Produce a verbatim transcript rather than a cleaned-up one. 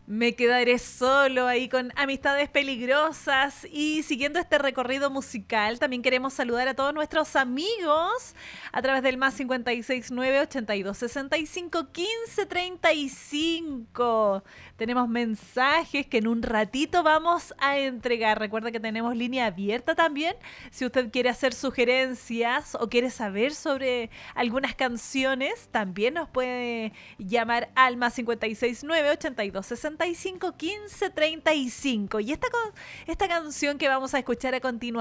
Me quedaré solo ahí con Amistades Peligrosas y siguiendo este recorrido musical, también queremos saludar a todos nuestros amigos a través del más cincuenta y seis nueve ochenta y dos sesenta y cinco quince treinta y cinco. Tenemos mensajes que en un ratito vamos a entregar. Recuerda que tenemos línea abierta también. Si usted quiere hacer sugerencias o quiere saber sobre algunas canciones, también nos puede llamar al más cincuenta y seis nueve ochenta y dos sesenta y cinco quince treinta y cinco. Y esta, esta canción que vamos a escuchar a continuación